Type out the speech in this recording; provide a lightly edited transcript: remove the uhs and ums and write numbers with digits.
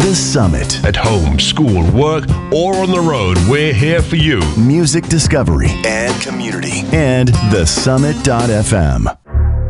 The Summit. At home, school, work, or on the road, we're here for you. Music discovery and community. And thesummit.fm.